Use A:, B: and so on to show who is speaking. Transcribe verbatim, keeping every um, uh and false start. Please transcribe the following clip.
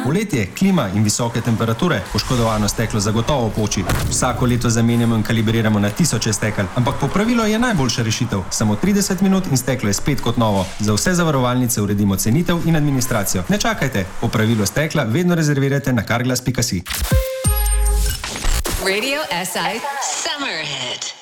A: Poletje, klima in visoke temperature, poškodovano steklo zagotovo poči. Vsako leto zamenjamo in kalibriramo na tisoče stekel, ampak popravilo je najboljša rešitev. Samo trideset minut in steklo je spet kot novo. Za vse zavarovalnice uredimo cenitev in administracijo. Ne čakajte, popravilo stekla vedno rezervirajte na carglass pika si.
B: Radio S I Summer Hit.